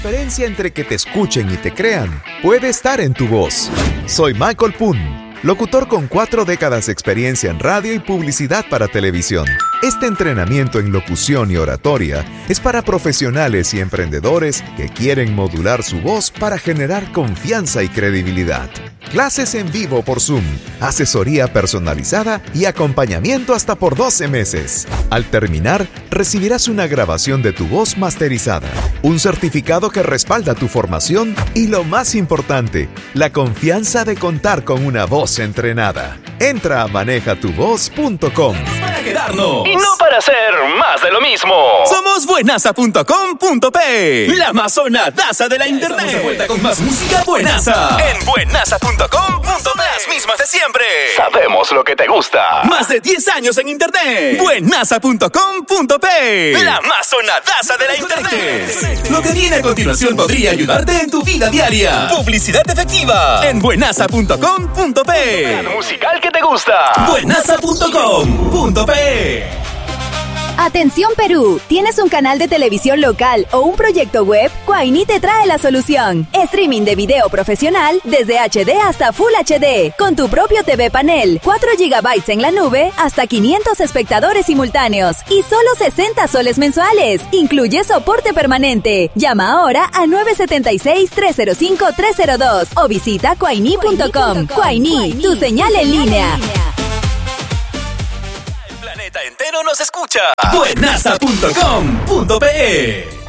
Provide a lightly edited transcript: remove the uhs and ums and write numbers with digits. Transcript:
diferencia entre que te escuchen y te crean puede estar en tu voz. Soy Michael Poon, locutor con 4 décadas de experiencia en radio y publicidad para televisión. Este entrenamiento en locución y oratoria es para profesionales y emprendedores que quieren modular su voz para generar confianza y credibilidad. Clases en vivo por Zoom, asesoría personalizada y acompañamiento hasta por 12 meses. Al terminar, recibirás una grabación de tu voz masterizada, un certificado que respalda tu formación y, lo más importante, la confianza de contar con una voz entrenada. Entra a manejatuvoz.com. Para quedarnos y no para hacer más de lo mismo. Somos buenaza.com.pe, la amazonadaza de la internet. De vuelta con más música buenaza en buenaza.com.pe. Las mismas de siempre. Sabemos lo que te gusta. Más de 10 años en internet. buenaza.com.pe, la amazonadaza de la internet. Lo que viene a continuación podría ayudarte en tu vida diaria. Publicidad efectiva en buenaza.com.pe. Musical que te gusta. buenaza.com.pe. Atención Perú, ¿tienes un canal de televisión local o un proyecto web? Quaini te trae la solución. Streaming de video profesional desde HD hasta Full HD, con tu propio TV panel, 4 GB en la nube, hasta 500 espectadores simultáneos y solo 60 soles mensuales. Incluye soporte permanente. Llama ahora a 976-305-302 o visita quaini.com. Quaini, tu señal en línea. El planeta entero nos escucha. buenaza.com.pe.